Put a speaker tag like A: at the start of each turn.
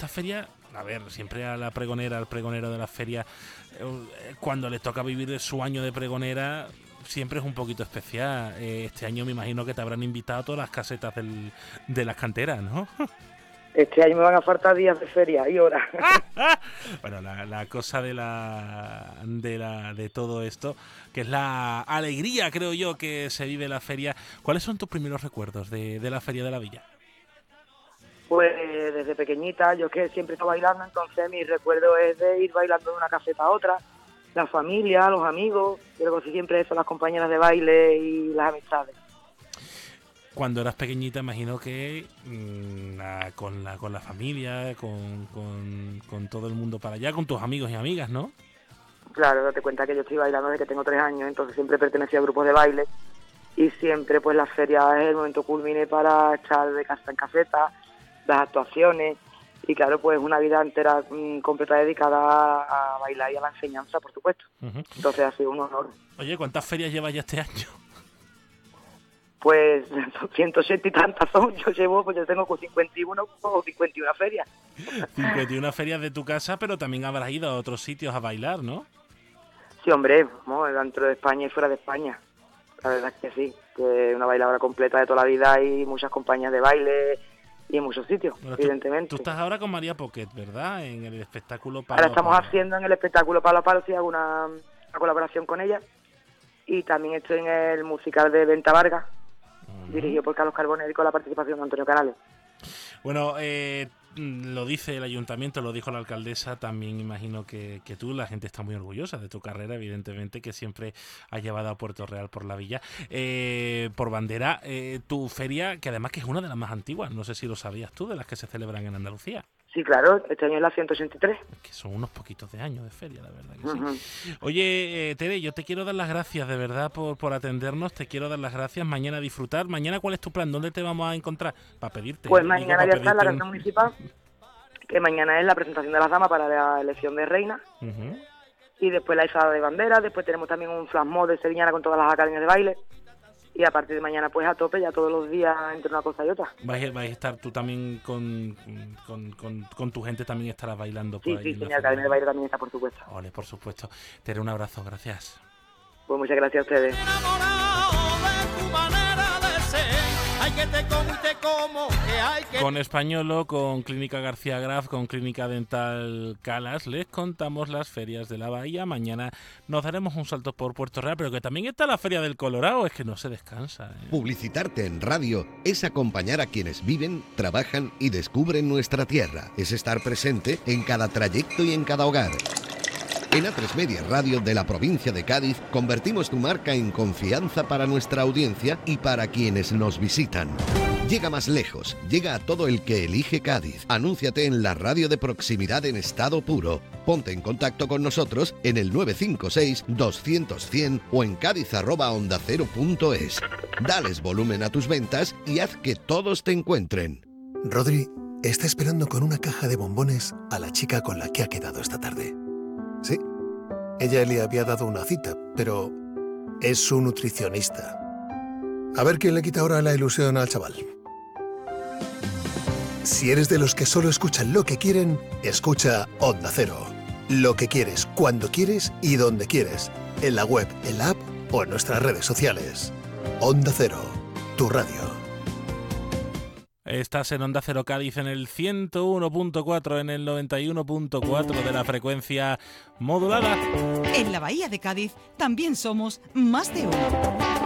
A: esta feria, a ver, siempre a la pregonera, al pregonero de las ferias, cuando les toca vivir su año de pregonera, siempre es un poquito especial. Este año me imagino que te habrán invitado a todas las casetas de las canteras, ¿no?
B: Este año me van a faltar días de feria y horas.
A: Bueno, la cosa de todo esto, que es la alegría, creo yo, que se vive en la feria. ¿Cuáles son tus primeros recuerdos de la Feria de la Villa?
B: Pues desde pequeñita, yo que siempre estoy bailando, entonces mi recuerdo es de ir bailando de una caseta a otra, la familia, los amigos, y luego siempre eso, las compañeras de baile y las amistades.
A: Cuando eras pequeñita, imagino que con la familia, con todo el mundo para allá, con tus amigos y amigas, ¿no?
B: Claro, date cuenta que yo estoy bailando desde que tengo 3 años, entonces siempre pertenecía a grupos de baile y siempre pues la feria es el momento culmine para echar de casa en caseta, las actuaciones y claro, pues una vida entera completa dedicada a bailar y a la enseñanza, por supuesto.
A: Uh-huh.
B: Entonces ha sido un honor.
A: Oye, ¿cuántas ferias llevas ya este año?
B: Pues 180 y tantas son, yo tengo 51 o 51 ferias.
A: 51 ferias de tu casa, pero también habrás ido a otros sitios a bailar, ¿no?
B: Sí, hombre, dentro de España y fuera de España. La verdad es que sí, que una bailadora completa de toda la vida y muchas compañías de baile y en muchos sitios, bueno, evidentemente.
A: Tú estás ahora con María Pocket, ¿verdad? En el espectáculo Palo.
B: Ahora estamos haciendo en el espectáculo Palo a Palo, sí, hago una colaboración con ella. Y también estoy en el musical de Venta Vargas, dirigido por Carlos Carbonell y con la participación de Antonio Canales.
A: Bueno, lo dice el ayuntamiento, lo dijo la alcaldesa, también imagino que tú, la gente está muy orgullosa de tu carrera, evidentemente, que siempre has llevado a Puerto Real por la villa. Por bandera, tu feria, que además que es una de las más antiguas, no sé si lo sabías tú, de las que se celebran en Andalucía.
B: Sí, claro, este año es la 183.
A: Que son unos poquitos de años de feria, la verdad que sí. Oye, Tere, yo te quiero dar las gracias, de verdad, por atendernos, te quiero dar las gracias, mañana a disfrutar. Mañana, ¿cuál es tu plan? ¿Dónde te vamos a encontrar? Para pedirte.
B: Pues mañana ya está en la Casa Municipal, que mañana es la presentación de las damas para la elección de reina. Uh-huh. Y después la izada de bandera, después tenemos también un flash mob de Sevillana con todas las academias de baile. Y a partir de mañana, pues a tope, ya todos los días entre una cosa y otra.
A: ¿Vais a estar tú también con tu gente, también estarás bailando por ahí?
B: Sí, mi academia de baile también está, por supuesto.
A: Ole, por supuesto. Tere, un abrazo, gracias.
B: Pues muchas gracias a ustedes.
A: Con Españolo, con Clínica García Graf, con Clínica Dental Calas, les contamos las ferias de la Bahía. Mañana nos daremos un salto por Puerto Real, pero que también está la Feria del Colorado, es que no se descansa.
C: Publicitarte en radio es acompañar a quienes viven, trabajan y descubren nuestra tierra. Es estar presente en cada trayecto y en cada hogar. En A3 Media Radio de la provincia de Cádiz convertimos tu marca en confianza para nuestra audiencia y para quienes nos visitan. Llega más lejos, llega a todo el que elige Cádiz. Anúnciate en la radio de proximidad en estado puro. Ponte en contacto con nosotros en el 956-200-100 o en cádiz@ondacero.es. Dales volumen a tus ventas y haz que todos te encuentren.
D: Rodri está esperando con una caja de bombones a la chica con la que ha quedado esta tarde. Sí, ella le había dado una cita, pero es su nutricionista. A ver quién le quita ahora la ilusión al chaval. Si eres de los que solo escuchan lo que quieren, escucha Onda Cero. Lo que quieres, cuando quieres y donde quieres. En la web, en la app o en nuestras redes sociales. Onda Cero, tu radio.
A: Estás en Onda Cero Cádiz en el 101.4, en el 91.4 de la frecuencia modulada.
E: En la Bahía de Cádiz también somos más de uno.